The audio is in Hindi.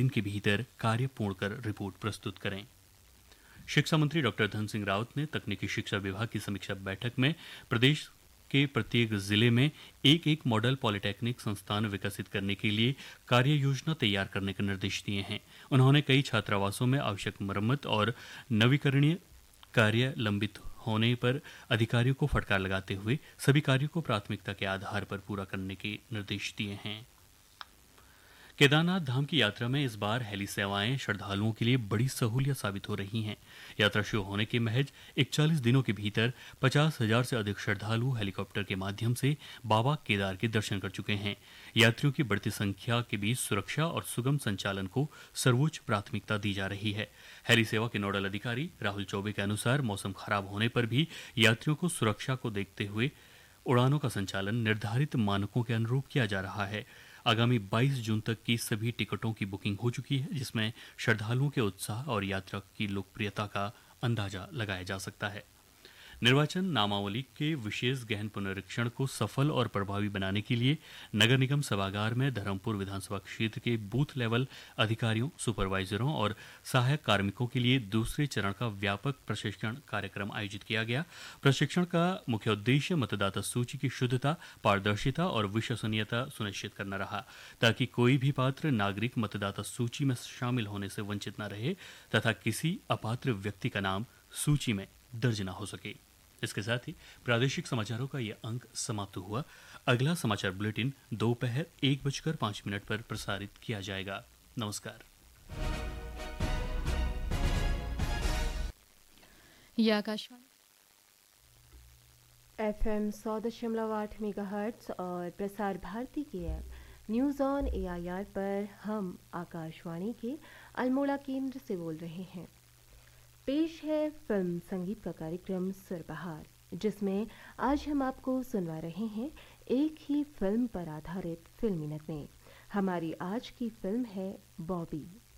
दिन के भीतर कार्य पूर्ण कर रिपोर्ट प्रस्तुत करें। शिक्षा मंत्री डॉक्टर धन सिंह रावत ने तकनीकी शिक्षा विभाग की समीक्षा बैठक में प्रदेश के प्रत्येक जिले में एक एक मॉडल पॉलिटेक्निक संस्थान विकसित करने के लिए कार्य योजना तैयार करने के निर्देश दिए हैं। उन्होंने कई छात्रावासों में आवश्यक मरम्मत और नवीकरणीय कार्य लंबित होने पर अधिकारियों को फटकार लगाते हुए सभी कार्यों को प्राथमिकता के आधार पर पूरा करने के निर्देश दिए हैं। केदारनाथ धाम की यात्रा में इस बार हेली सेवाएं श्रद्धालुओं के लिए बड़ी सहूलियत साबित हो रही हैं। यात्रा शुरू होने के महज 41 दिनों के भीतर 50,000 से अधिक श्रद्धालु हेलीकॉप्टर के माध्यम से बाबा केदार के दर्शन कर चुके हैं। यात्रियों की बढ़ती संख्या के बीच सुरक्षा और सुगम संचालन को सर्वोच्च प्राथमिकता दी जा रही है। हेली सेवा के नोडल अधिकारी राहुल चौबे के अनुसार मौसम खराब होने पर भी यात्रियों को सुरक्षा को देखते हुए उड़ानों का संचालन निर्धारित मानकों के अनुरूप किया जा रहा है। आगामी 22 जून तक की सभी टिकटों की बुकिंग हो चुकी है, जिसमें श्रद्धालुओं के उत्साह और यात्रा की लोकप्रियता का अंदाजा लगाया जा सकता है। निर्वाचन नामावली के विशेष गहन पुनरीक्षण को सफल और प्रभावी बनाने के लिए नगर निगम सभागार में धर्मपुर विधानसभा क्षेत्र के बूथ लेवल अधिकारियों, सुपरवाइजरों और सहायक कार्मिकों के लिए दूसरे चरण का व्यापक प्रशिक्षण कार्यक्रम आयोजित किया गया। प्रशिक्षण का मुख्य उद्देश्य मतदाता सूची की शुद्धता, पारदर्शिता और विश्वसनीयता सुनिश्चित करना रहा, ताकि कोई भी पात्र नागरिक मतदाता सूची में शामिल होने से वंचित न रहे तथा किसी अपात्र व्यक्ति का नाम सूची में दर्ज न हो सके। इसके साथ ही प्रादेशिक समाचारों का यह अंक समाप्त हुआ। अगला समाचार बुलेटिन दोपहर 1:05 पर प्रसारित किया जाएगा। नमस्कार। यह आकाशवाणी FM 100.8 मेगाहर्ट्ज और प्रसार भारती के ऐप न्यूज़ ऑन AIR पर हम आकाशवाणी के अल्मोड़ा केंद्र से बोल रहे हैं। पेश है फिल्म संगीत का कार्यक्रम सुरबहार, जिसमें आज हम आपको सुनवा रहे हैं एक ही फिल्म पर आधारित फिल्मी नगमे। हमारी आज की फिल्म है बॉबी।